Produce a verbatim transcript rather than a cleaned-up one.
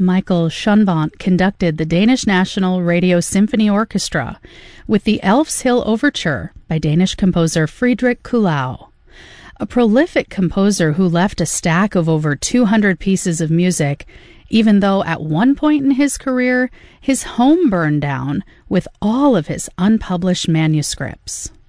Michael Schonbont conducted the Danish National Radio Symphony Orchestra with the Elf's Hill Overture by Danish composer Friedrich Kuhlau. A prolific composer who left a stack of over two hundred pieces of music, even though at one point in his career, his home burned down with all of his unpublished manuscripts.